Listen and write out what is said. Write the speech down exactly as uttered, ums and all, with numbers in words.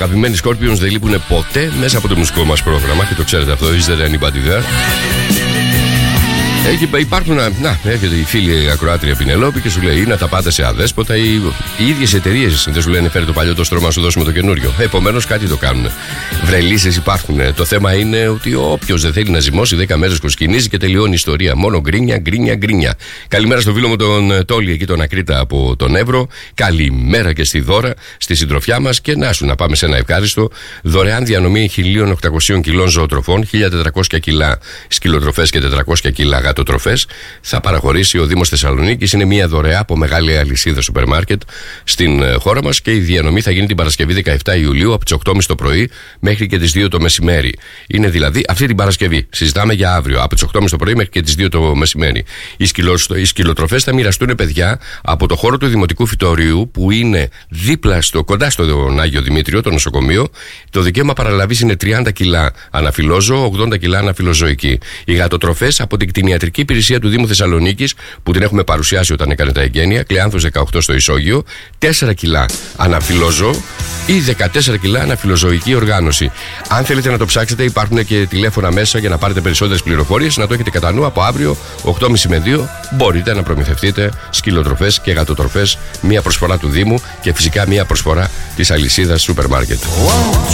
αγαπημένοι Scorpions δεν λείπουν ποτέ μέσα από το μουσικό μας πρόγραμμα και το ξέρετε αυτό. Is there anybody there? Έχει, υπάρχουν, να, έρχεται η φίλη ακροάτρια Πινελόπη και σου λέει ή να τα πάτε σε αδέσποτα ή οι ίδιες εταιρείες δεν σου λένε φέρε το παλιό το στρώμα, σου δώσουμε το καινούριο. Επομένως κάτι το κάνουν. Βρε λύσεις υπάρχουν. Το θέμα είναι ότι όποιος δεν θέλει να ζυμώσει δέκα μέρες κοσκινίζει και τελειώνει η ιστορία. Μόνο γκρίνια, γκρίνια, γκρίνια. Καλημέρα στο φίλο μου τον Τόλι εκεί τον Ακρίτα από τον Εύρο. Καλημέρα και στη Δώρα, στη συντροφιά μας και να σου να πάμε σε ένα ευχάριστο. Δωρεάν διανομή χίλια οκτακόσια κιλών ζωοτροφών, χίλια τετρακόσια κιλά σκυλοτροφές και τετρακόσια κιλά γατοτροφές θα παραχωρήσει ο Δήμος Θεσσαλονίκης. Είναι μια δωρεά από μεγάλη αλυσίδα σούπερ μάρκετ στην χώρα μας και η διανομή θα γίνει την Παρασκευή δεκαεπτά Ιουλίου από τις οκτώ και μισή το πρωί μέχρι και τις δύο το μεσημέρι. Είναι δηλαδή αυτή την Παρασκευή. Συζητάμε για αύριο από τις οκτώ και μισή το πρωί μέχρι και τις δύο το μεσημέρι. Οι, σκυλο, οι σκυλοτροφές θα μοιραστούν παιδιά από το χώρο του Δημοτικού Φυτορίου που είναι δίπλα στο, κοντά στον Άγιο Δημήτριο, το νοσοκομείο. Το δικαίωμα παραλαβής είναι τριάντα κιλά αναφυλόζωο, ογδόντα κιλά αναφυλοζωική. Οι γατοτροφές από την κτηνιατρική υπηρεσία του Δήμου Θεσσαλονίκης που την έχουμε παρουσιάσει όταν έκανε τα εγγένεια, Κλεάνθος δεκαοκτώ στο Ισόγειο, τέσσερα κιλά αναφυλόζωο ή δεκατέσσερα κιλά αναφυλοζωική οργάνωση. Αν θέλετε να το ψάξετε, υπάρχουν και τηλέφωνα μέσα για να πάρετε περισσότερες πληροφορίες. Να το έχετε κατά νου από αύριο οκτώ και μισή με δύο μπορείτε να προμηθευτείτε σκυλοτροφές και γατοτροφές. Μία προσφορά του Δήμου και φυσικά μία προσφορά της αλυσίδας σούπερ μάρκετ.